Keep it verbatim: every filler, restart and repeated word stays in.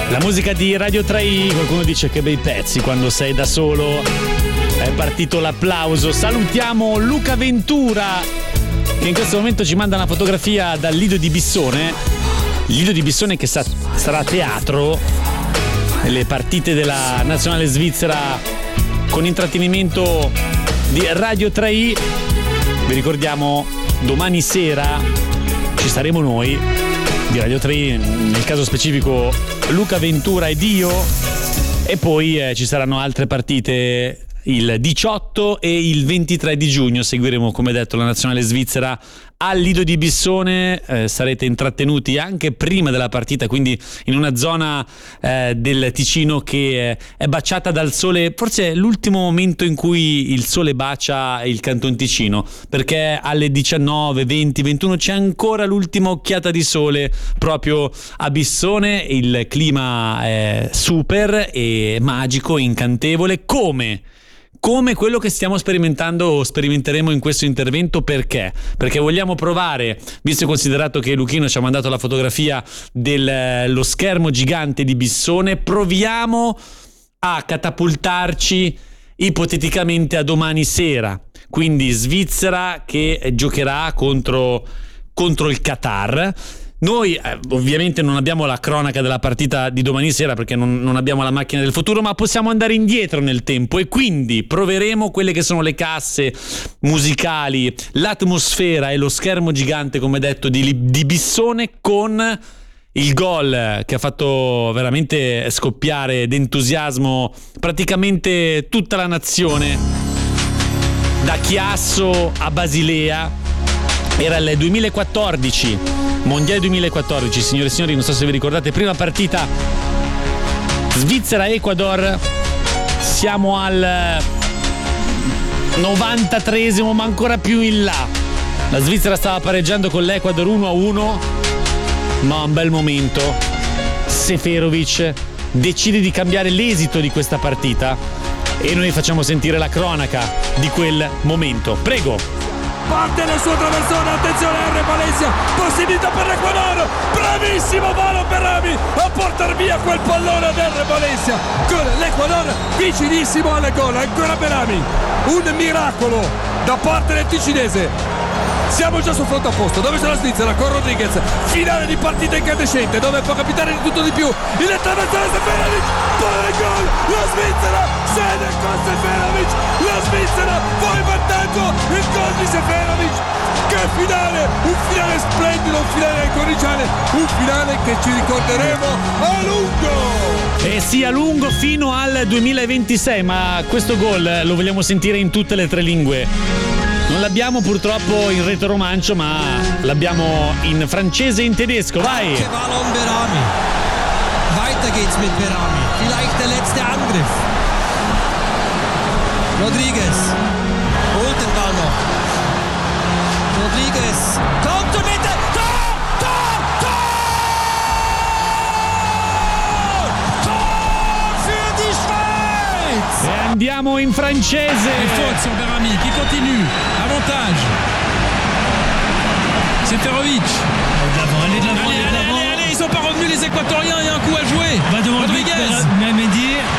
La musica di Radio tre i, qualcuno dice che bei pezzi quando sei da solo. È partito l'applauso. Salutiamo Luca Ventura, che in questo momento ci manda una fotografia dal Lido di Bissone. Il Lido di Bissone che sa, sarà a teatro nelle partite della nazionale svizzera con intrattenimento di Radio tre i. Vi ricordiamo, domani sera ci saremo noi di Radio tre i, nel caso specifico Luca Ventura ed io, e poi eh, ci saranno altre partite il diciotto e il ventitré di giugno. Seguiremo, come detto, la nazionale svizzera al Lido di Bissone. Eh, sarete intrattenuti anche prima della partita, quindi in una zona eh, del Ticino che eh, è baciata dal sole. Forse è l'ultimo momento in cui il sole bacia il Canton Ticino, perché alle diciannove, venti, ventuno c'è ancora l'ultima occhiata di sole proprio a Bissone. Il clima è super e magico, incantevole, come come quello che stiamo sperimentando o sperimenteremo in questo intervento. Perché? Perché vogliamo provare, visto e considerato che Luchino ci ha mandato la fotografia dello schermo gigante di Bissone, proviamo a catapultarci ipoteticamente a domani sera, quindi Svizzera che giocherà contro, contro il Qatar. Noi eh, ovviamente non abbiamo la cronaca della partita di domani sera perché non, non abbiamo la macchina del futuro, ma possiamo andare indietro nel tempo e quindi proveremo quelle che sono le casse musicali, l'atmosfera e lo schermo gigante, come detto, di, di Bissone, con il gol che ha fatto veramente scoppiare d'entusiasmo praticamente tutta la nazione, da Chiasso a Basilea. Era il duemilaquattordici, mondiale duemilaquattordici, signore e signori, non so se vi ricordate, prima partita Svizzera-Ecuador. Siamo al novantatreesimo, ma ancora più in là. La Svizzera stava pareggiando con l'Ecuador uno a uno, ma a un bel momento Seferovic decide di cambiare l'esito di questa partita e noi facciamo sentire la cronaca di quel momento. Prego. Parte nel suo traversone, attenzione, R. Valencia, possibilità per l'Ecuador, bravissimo volo per Rami a portar via quel pallone ad R. Valencia, con l'Ecuador vicinissimo alle gol, ancora per Rami, un miracolo da parte del ticinese. Siamo già sul fronte opposto, dove c'è la Svizzera con Rodriguez, finale di partita incandescente dove può capitare di tutto di più. Il traversone Seferovic, palla del gol, la Svizzera cede con Seferovic, la Svizzera va in vantaggio, il gol di Seferovic. Che finale, un finale splendido, un finale coriciale, un finale che ci ricorderemo a lungo. Eh sì, a lungo fino al duemilaventisei, ma questo gol lo vogliamo sentire in tutte le tre lingue. Non l'abbiamo purtroppo in retoromancio, ma l'abbiamo in francese e in tedesco. Vai! Che Ballon Berami. Weiter geht's mit Berami. Vielleicht der letzte Angriff. Rodriguez holt den Ball noch. Rodriguez kommt und Mitte. Tor! Tor! Tor! Tor für die Schweiz! E andiamo in francese. Et faute sur Berami qui continue. Avantage. Seferovic. Allez, de l'avant, allez de l'avant. Allez, allez, allez, ils sont pas revenus les Équatoriens, il y a un coup à jouer. Va demander Rodriguez. Mendy.